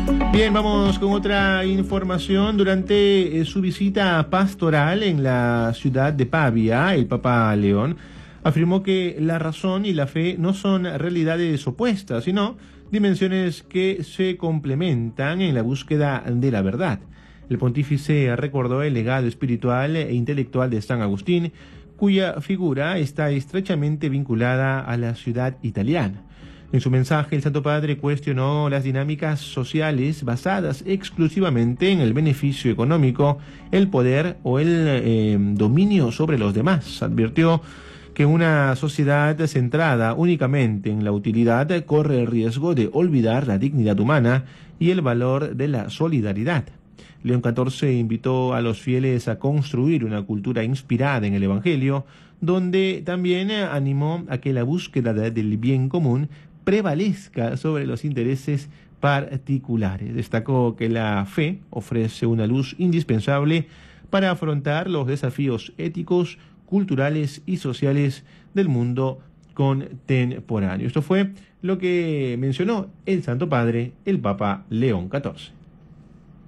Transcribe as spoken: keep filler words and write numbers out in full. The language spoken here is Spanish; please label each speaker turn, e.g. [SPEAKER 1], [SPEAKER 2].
[SPEAKER 1] Bien, vamos con otra información. Durante eh, su visita pastoral en la ciudad de Pavia, el Papa León afirmó que la razón y la fe no son realidades opuestas, sino dimensiones que se complementan en la búsqueda de la verdad. El pontífice recordó el legado espiritual e intelectual de San Agustín, cuya figura está estrechamente vinculada a la ciudad italiana. En su mensaje, el Santo Padre cuestionó las dinámicas sociales basadas exclusivamente en el beneficio económico, el poder o el eh, dominio sobre los demás. Advirtió que una sociedad centrada únicamente en la utilidad corre el riesgo de olvidar la dignidad humana y el valor de la solidaridad. León catorce invitó a los fieles a construir una cultura inspirada en el Evangelio, donde también animó a que la búsqueda del bien común prevalezca sobre los intereses particulares. Destacó que la fe ofrece una luz indispensable para afrontar los desafíos éticos, culturales y sociales del mundo contemporáneo. Esto fue lo que mencionó el Santo Padre, el Papa León catorce.